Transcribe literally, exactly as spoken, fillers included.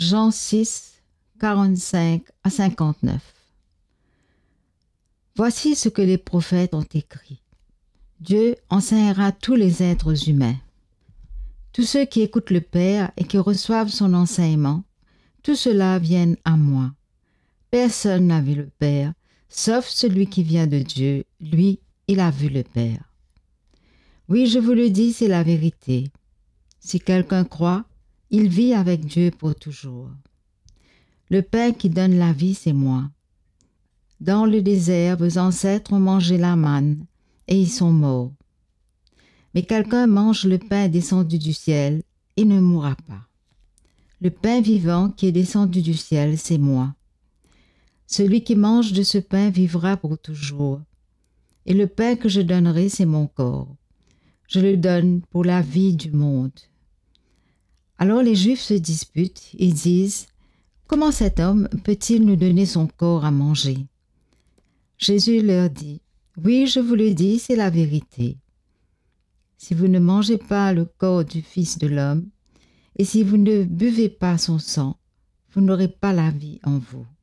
Jean six, quarante-cinq à cinquante-neuf. Voici ce que les prophètes ont écrit. Dieu enseignera tous les êtres humains. Tous ceux qui écoutent le Père et qui reçoivent son enseignement, tout cela viennent à moi. Personne n'a vu le Père, sauf celui qui vient de Dieu. Lui, il a vu le Père. Oui, je vous le dis, c'est la vérité. Si quelqu'un croit, il vit avec Dieu pour toujours. Le pain qui donne la vie, c'est moi. Dans le désert, vos ancêtres ont mangé la manne, et ils sont morts. Mais quelqu'un mange le pain descendu du ciel, et ne mourra pas. Le pain vivant qui est descendu du ciel, c'est moi. Celui qui mange de ce pain vivra pour toujours. Et le pain que je donnerai, c'est mon corps. Je le donne pour la vie du monde. Alors les Juifs se disputent, ils disent « Comment cet homme peut-il nous donner son corps à manger ?» Jésus leur dit « Oui, je vous le dis, c'est la vérité. Si vous ne mangez pas le corps du Fils de l'homme, et si vous ne buvez pas son sang, vous n'aurez pas la vie en vous.